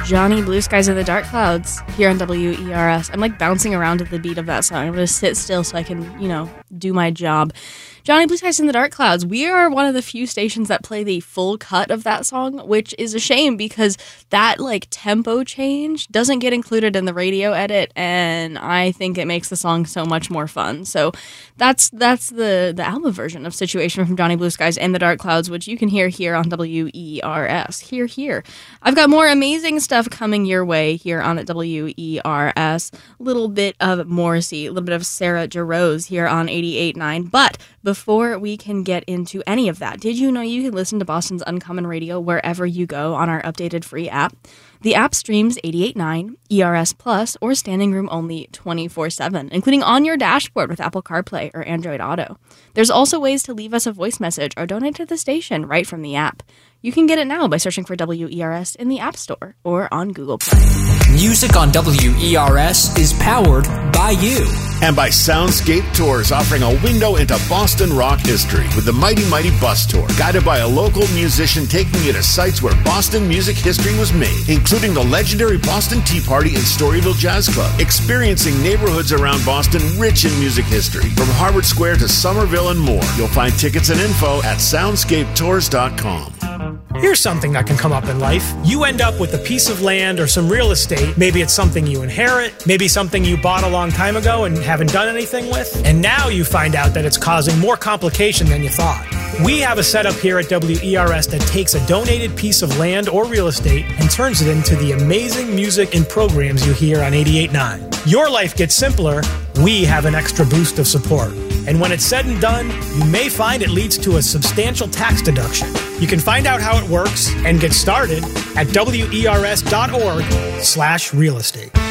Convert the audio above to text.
Johnny Blue Skies in the Dark Clouds here on WERS. I'm like bouncing around to the beat of that song. I'm going to sit still so I can, do my job. Johnny Blue Skies in the Dark Clouds. We are one of the few stations that play the full cut of that song, which is a shame because that tempo change doesn't get included in the radio edit, and I think it makes the song so much more fun. So that's the album version of Situation from Johnny Blue Skies and the Dark Clouds, which you can hear here on WERS. Here. I've got more amazing stuff coming your way here on WERS. A little bit of Morrissey, a little bit of Sarah Jarosz here on 88.9, but before we can get into any of that, did you know you can listen to Boston's Uncommon Radio wherever you go on our updated free app? The app streams 88.9, ERS Plus, or Standing Room Only 24/7, including on your dashboard with Apple CarPlay or Android Auto. There's also ways to leave us a voice message or donate to the station right from the app. You can get it now by searching for WERS in the App Store or on Google Play. Music on WERS is powered by you. And by Soundscape Tours, offering a window into Boston rock history with the Mighty Mighty Bus Tour, guided by a local musician taking you to sites where Boston music history was made, including the legendary Boston Tea Party and Storyville Jazz Club, experiencing neighborhoods around Boston rich in music history, from Harvard Square to Somerville and more. You'll find tickets and info at soundscapetours.com. Here's something that can come up in life. You end up with a piece of land or some real estate. Maybe it's something you inherit, maybe something you bought a long time ago and haven't done anything with, and now you find out that it's causing more complication than you thought. We have a setup here at WERS that takes a donated piece of land or real estate and turns it into the amazing music and programs you hear on 88.9. Your life gets simpler, we have an extra boost of support. And when it's said and done, you may find it leads to a substantial tax deduction. You can find out how it works and get started at WERS.org/real estate.